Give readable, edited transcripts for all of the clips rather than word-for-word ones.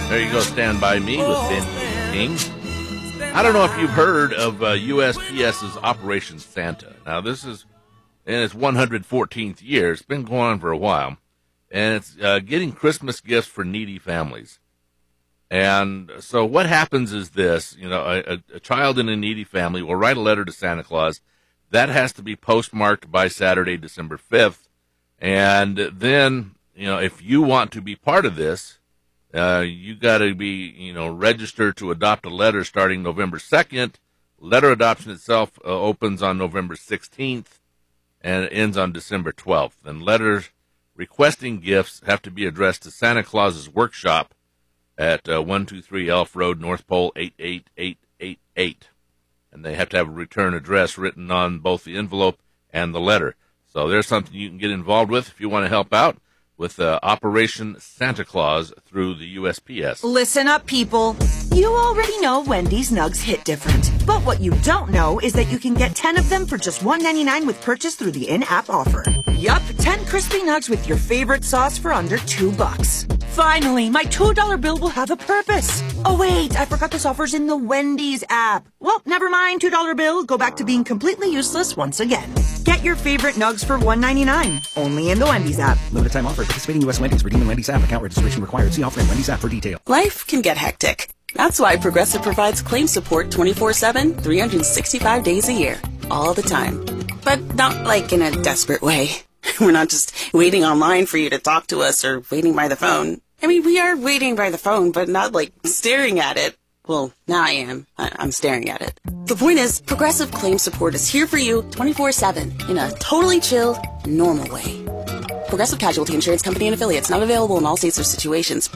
There you go, Stand By Me with Ben King. I don't know if you've heard of USPS's Operation Santa. Now, this is in its 114th year. It's been going on for a while. And it's getting Christmas gifts for needy families. And so what happens is this, a child in a needy family will write a letter to Santa Claus. That has to be postmarked by Saturday, December 5th. And then, if you want to be part of this, you got to be, registered to adopt a letter starting November 2nd. Letter adoption itself opens on November 16th and it ends on December 12th. And letters requesting gifts have to be addressed to Santa Claus's Workshop at 123 Elf Road, North Pole 88888. And they have to have a return address written on both the envelope and the letter. So there's something you can get involved with if you want to help out with Operation Santa Claus through the USPS. Listen up, people. You already know Wendy's Nugs hit different. But what you don't know is that you can get 10 of them for just $1.99 with purchase through the in-app offer. Yup, 10 crispy nugs with your favorite sauce for under $2. Finally, my $2 bill will have a purpose. Oh, wait, I forgot this offer's in the Wendy's app. Well, never mind, $2 bill. Go back to being completely useless once again. Get your favorite nugs for $1.99, only in the Wendy's app. Limited time offer. Participating U.S. Wendy's. Redeem in Wendy's app. Account registration required. See offer in Wendy's app for details. Life can get hectic. That's why Progressive provides claim support 24/7, 365 days a year, all the time. But not like in a desperate way. We're not just waiting online for you to talk to us or waiting by the phone. I mean, we are waiting by the phone, but not like staring at it. Well, now I am. I'm staring at it. The point is, Progressive Claim Support is here for you 24/7 in a totally chill, normal way. Progressive Casualty Insurance Company and Affiliates, not available in all states or situations.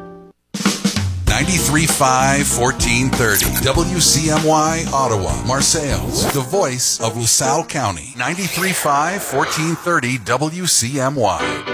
93.5, 1430. WCMY, Ottawa, Marseilles, the voice of LaSalle County. 93.5, 1430 WCMY.